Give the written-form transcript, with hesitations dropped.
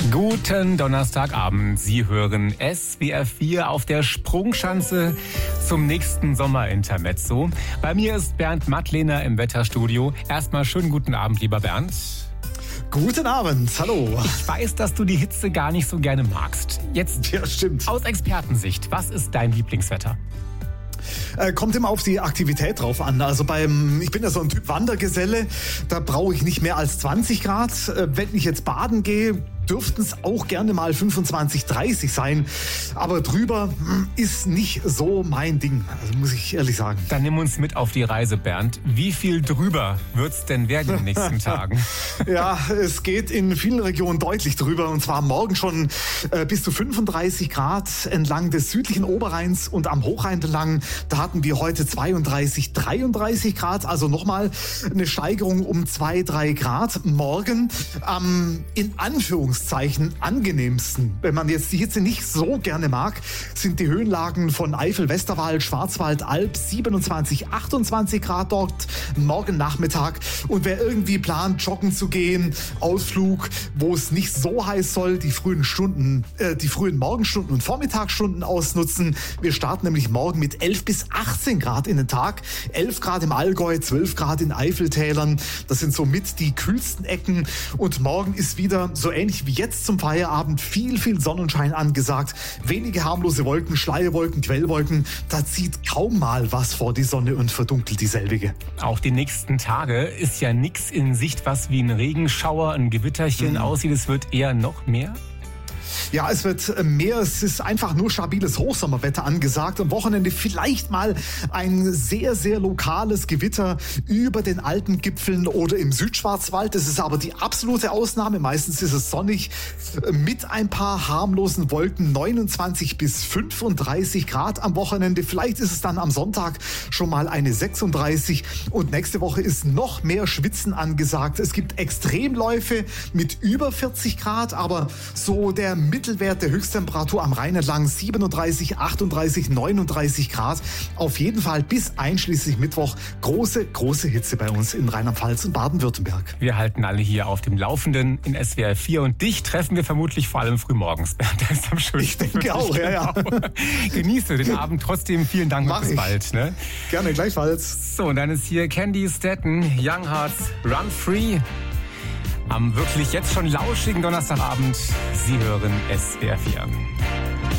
Guten Donnerstagabend. Sie hören SWR 4 auf der Sprungschanze zum nächsten Sommerintermezzo. Bei mir ist Bernd Mattlehner im Wetterstudio. Erstmal schönen guten Abend, lieber Bernd. Guten Abend, hallo. Ich weiß, dass du die Hitze gar nicht so gerne magst. Jetzt Ja, stimmt. aus Expertensicht, was ist dein Lieblingswetter? Kommt immer auf die Aktivität drauf an. Also ich bin ja so ein Typ Wandergeselle, da brauche ich nicht mehr als 20 Grad. Wenn ich jetzt baden gehe, dürften es auch gerne mal 25, 30 sein. Aber drüber ist nicht so mein Ding, also muss ich ehrlich sagen. Dann nimm uns mit auf die Reise, Bernd. Wie viel drüber wird's denn werden in den nächsten Tagen? Ja, es geht in vielen Regionen deutlich drüber. Und zwar morgen schon bis zu 35 Grad entlang des südlichen Oberrheins und am Hochrhein entlang. Da hatten wir heute 32, 33 Grad. Also nochmal eine Steigerung um 2, 3 Grad. Morgen in Anführungszeichen angenehmsten, wenn man jetzt die Hitze nicht so gerne mag, sind die Höhenlagen von Eifel, Westerwald, Schwarzwald, Alb, 27, 28 Grad dort morgen Nachmittag. Und wer irgendwie plant, joggen zu gehen, Ausflug, wo es nicht so heiß soll, die frühen Morgenstunden und Vormittagsstunden ausnutzen. Wir starten nämlich morgen mit 11 bis 18 Grad in den Tag, 11 Grad im Allgäu, 12 Grad in Eifeltälern. Das sind somit die kühlsten Ecken. Und morgen ist wieder so ähnlich wie jetzt zum Feierabend viel Sonnenschein angesagt. Wenige harmlose Wolken, Schleierwolken, Quellwolken. Da zieht kaum mal was vor die Sonne und verdunkelt dieselbige. Auch die nächsten Tage ist ja nichts in Sicht, was wie ein Regenschauer, ein Gewitterchen aussieht. Es wird eher noch mehr. Ja, es wird mehr. Es ist einfach nur stabiles Hochsommerwetter angesagt. Am Wochenende vielleicht mal ein sehr lokales Gewitter über den Alpengipfeln oder im Südschwarzwald. Das ist aber die absolute Ausnahme. Meistens ist es sonnig mit ein paar harmlosen Wolken. 29 bis 35 Grad am Wochenende. Vielleicht ist es dann am Sonntag schon mal eine 36. Und nächste Woche ist noch mehr Schwitzen angesagt. Es gibt Extremläufe mit über 40 Grad, aber so der Mittelwert der Höchsttemperatur am Rhein entlang 37, 38, 39 Grad. Auf jeden Fall bis einschließlich Mittwoch große Hitze bei uns in Rheinland-Pfalz und Baden-Württemberg. Wir halten alle hier auf dem Laufenden in SWR 4 und dich treffen wir vermutlich vor allem frühmorgens. Das ist am schönsten. Ich denke auch, ja. Genieße den Abend trotzdem. Vielen Dank und bis bald. Ne? Gerne, gleichfalls. So, und dann ist hier Candy Staton, Young Hearts, Run Free. Am wirklich jetzt schon lauschigen Donnerstagabend. Sie hören SWR 4.